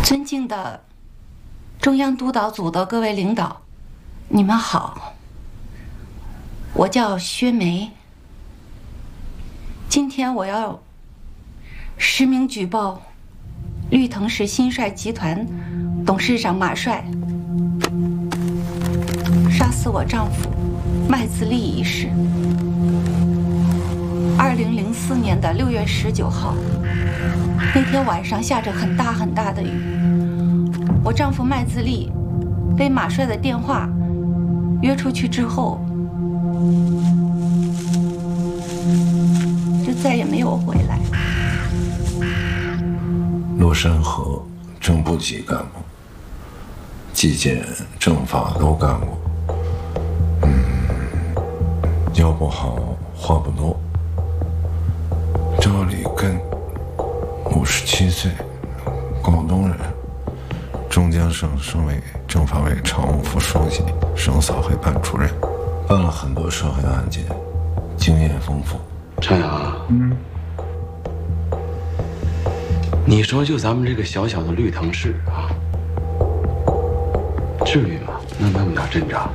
尊敬的中央督导组的各位领导，你们好，我叫薛梅。今天我要实名举报绿藤市新帅集团董事长马帅杀死我丈夫麦自立一事。2004年的6月19号，那天晚上下着很大很大的雨，我丈夫麦自立被马帅的电话约出去之后，就再也没有回来。 罗山河正部级干部，纪检、政法都干过。腰不好，话不多。赵立根，57岁，广东人，中江省省委政法委常务副书记，省扫黑办主任，办了很多社会案件，经验丰富。 陈阳，你说就咱们这个小小的绿藤市啊，至于吗？那么点阵仗？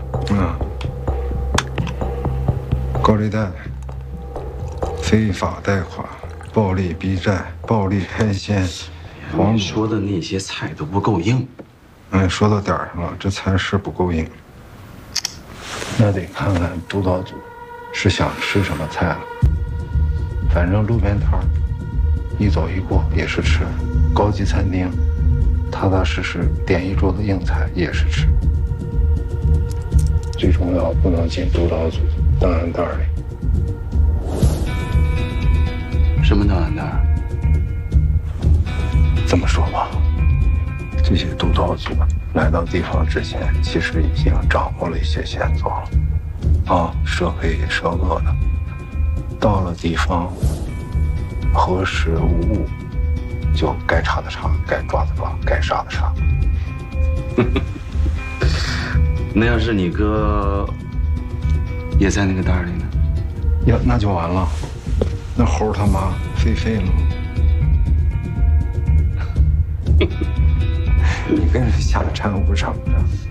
高利贷、非法贷款、暴力逼债、暴力拆迁， 你说的那些菜都不够硬。 说到点儿上了，这菜是不够硬。那得看看督导组是想吃什么菜了。反正路边摊一走一过也是吃，高级餐厅踏踏实实点一桌子硬菜也是吃。最重要不能进督导组档案袋里。 什么档案袋？ 这么说吧，这些督导组来到地方之前，其实已经掌握了一些线索了，涉黑涉恶的。到了地方，核实无误，就该查的查，该抓的抓，该杀的杀。 那要是你哥也在那个袋里呢？ 呀，那就完了，那猴他妈废了。你跟人瞎掺和什么的？